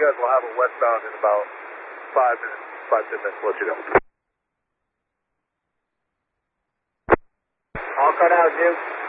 guys will have a westbound in about 5 minutes, 5-10 minutes. We'll let you know. All cut out, Jim.